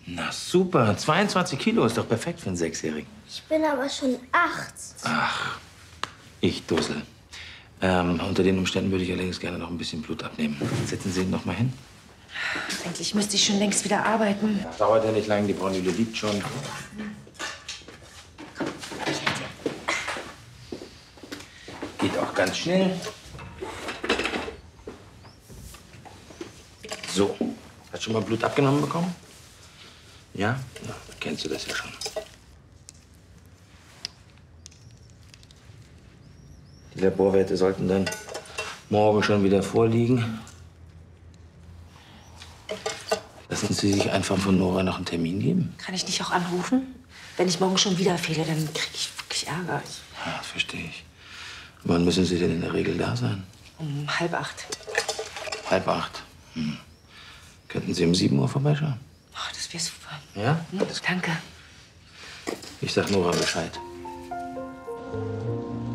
Na super, 22 Kilo ist doch perfekt für einen Sechsjährigen. Ich bin aber schon 8. Ach, ich Dussel. Unter den Umständen würde ich allerdings gerne noch ein bisschen Blut abnehmen. Setzen Sie ihn noch mal hin. Eigentlich müsste ich schon längst wieder arbeiten. Ja, dauert ja nicht lang, die Bronchite liegt schon. Geht auch ganz schnell. So, hast schon mal Blut abgenommen bekommen? Ja? Na, dann kennst du das ja schon. Die Laborwerte sollten dann morgen schon wieder vorliegen. Lassen Sie sich einfach von Nora noch einen Termin geben? Kann ich nicht auch anrufen? Wenn ich morgen schon wieder fehle, dann kriege ich wirklich Ärger. Ja, das verstehe ich. Wann müssen Sie denn in der Regel da sein? Um 7:30. 7:30? Könnten Sie um 7 Uhr vorbeischauen? Oh, das wäre super. Ja? Danke. Ich sag Nora Bescheid.